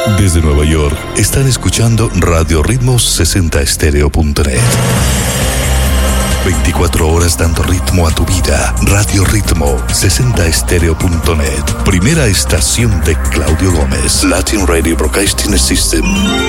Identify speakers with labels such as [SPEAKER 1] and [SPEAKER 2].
[SPEAKER 1] Desde Nueva York, están escuchando Radio Ritmos 60stereo.net. 24 horas dando ritmo a tu vida. Radio Ritmo 60stereo.net. Primera estación de Claudio Gómez. Latin Radio Broadcasting System.